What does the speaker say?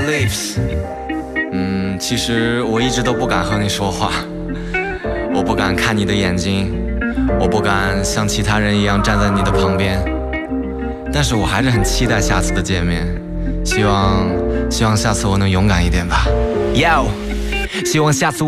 lips。其实我一直都不敢和你说话，我不敢看你的眼睛，我不敢像其他人一样站在你的旁边，但是我还是很期待下次的见面，希望下次我能勇敢一点吧。Yo， 希望下次